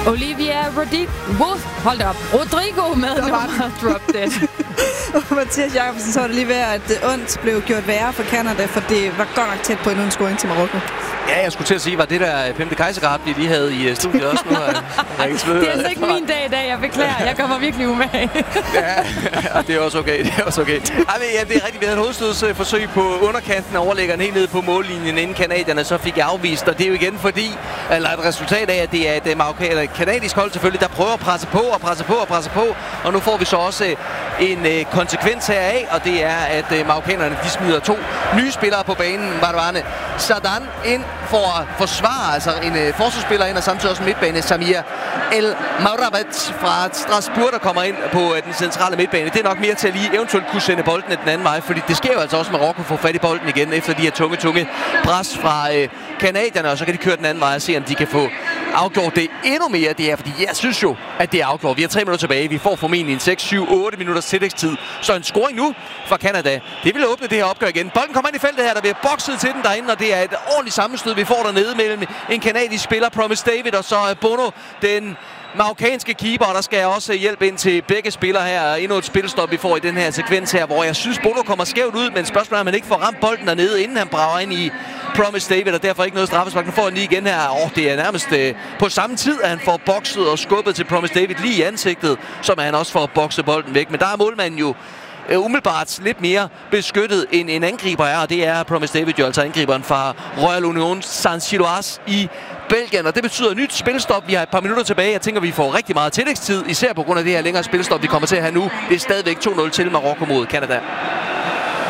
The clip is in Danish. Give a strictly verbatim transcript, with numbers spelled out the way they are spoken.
Olivia Rodrigo. Hold da op. Rodrigo med nummeret Drop Dead. Mathias Jacobsen, så var det lige ved, at det ondt blev gjort værre for Canada, for det var godt nok tæt på endnu en scoring til Marokko. Ja, jeg skulle til at sige, var det der femte kejsergrab, vi lige havde i studiet også nu? Det er altså ikke min dag i dag, jeg beklager. Jeg kommer virkelig umage. Ja, det er også okay. Det er også okay. Ej, men, ja, det er rigtigt. Vi havde et hovedstødsforsøg på underkanten og overlæggeren helt nede på mållinjen, inden kanadierne så fik afvist. Og det er jo igen fordi, eller et resultat af, at det er et marokkaner, kanadisk hold selvfølgelig, der prøver at presse på og presse på og presse på. Og nu får vi så også en øh, konsekvens heraf, og det er, at øh, marokkanerne de smider to nye spillere på banen. Bardwane Sardan ind for at forsvare, altså en øh, forsvarsspiller ind, og samtidig også en midtbane, Samir El Maurabat fra Strasbourg, der kommer ind på øh, den centrale midtbane. Det er nok mere til at lige eventuelt kunne sende bolden den anden vej, fordi det sker jo altså også, at Marokko får fat i bolden igen, efter de her tunge, tunge pres fra øh, kanadierne, og så kan de køre den anden vej og se, om de kan få afgjort det endnu mere. Det er, fordi jeg synes jo, at det er afgjort. Vi har tre minutter tilbage. Vi får formentlig en seks, syv, otte minutters tillægstid. Så en scoring nu fra Canada. Det vil åbne det her opgør igen. Bolden kommer ind i feltet her. Der bliver bokset til den derinde, og det er et ordentligt sammenstød, vi får dernede mellem en kanadisk spiller, Promise David, og så Bono, den marokkanske keeper, og der skal også hjælp ind til begge spillere her. Endnu et spilstop, vi får i den her sekvens her, hvor jeg synes, Bono kommer skævt ud, men spørgsmålet er, at man ikke får ramt bolden dernede, inden han brager ind i Promise David, og derfor ikke noget straffespark. Nu får han lige igen her. Åh, det er nærmest øh, på samme tid, at han får bokset og skubbet til Promise David lige i ansigtet, som han også får bokset bolden væk. Men der er målmanden jo uh, umiddelbart lidt mere beskyttet, end en angriber er, og det er Promise David jo, altså angriberen fra Royal Union Saint-Gilloise i Belgien, og det betyder nyt spilstop. Vi har et par minutter tilbage. Jeg tænker, vi får rigtig meget tillægstid, især på grund af det her længere spilstop, vi kommer til at have nu. Det er stadigvæk to nul til Marokko mod Canada.